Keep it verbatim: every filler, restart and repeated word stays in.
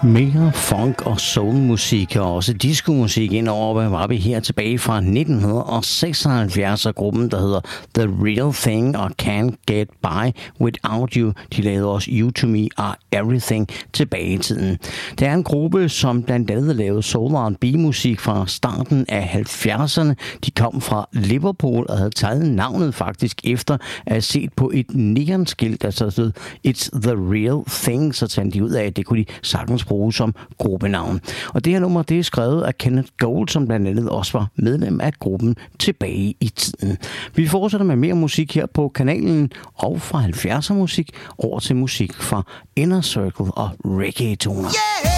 Mere funk og soulmusik og også discomusik indover, hvad var vi her tilbage fra nitten seksoghalvfjerds, og gruppen, der hedder The Real Thing og Can't Get By Without You. De lavede også You To Me og Everything tilbage i tiden. Det er en gruppe, som blandt andet lavede soul og R and B-musik fra starten af halvfjerdserne. De kom fra Liverpool og havde taget navnet faktisk efter at have set på et neonskilt, der stod It's The Real Thing, så fandt de ud af, at det kunne de sagtens bruge som gruppenavn. Og det her nummer, det er skrevet af Kenneth Gold, som blandt andet også var medlem af gruppen tilbage i tiden. Vi fortsætter med mere musik her på kanalen, og fra halvfjerdser musik over til musik fra Inner Circle og reggae-toner. Yeah!